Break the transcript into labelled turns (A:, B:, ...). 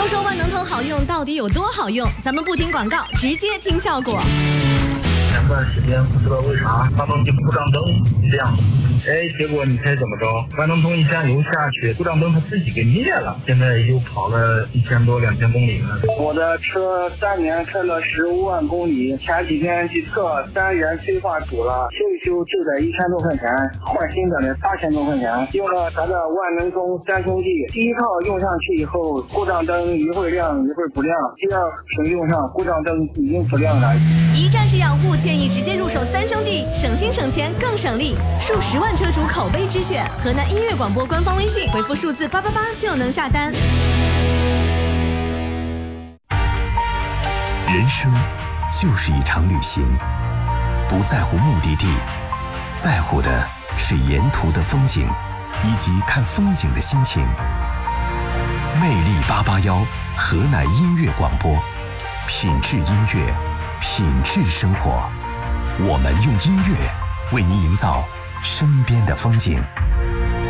A: 说说万能通好用到底有多好用？咱们不听广告，直接听效果。
B: 前段时间不知道为啥发动机故障灯亮，结果你猜怎么着？万能通一加油下去，故障灯它自己给灭了。现在又跑了1000多2000公里了。
C: 我的车3年开了15万公里，前几天去测3元催化堵了，修一修就得1000多块钱，换新的得8000多块钱。用了咱的万能通3兄弟，第一套用上去以后，故障灯一会儿亮一会儿不亮，第二瓶用上故障灯已经不亮了。
A: 一站式养护，建议直接入手3兄弟，省心省钱更省力，数10万车主口碑之选。河南音乐广播官方微信回复数字888就能下单。
D: 人生就是一场旅行，不在乎目的地，在乎的是沿途的风景以及看风景的心情。魅力881，河南音乐广播，品质音乐，品质生活。我们用音乐为您营造身边的风景。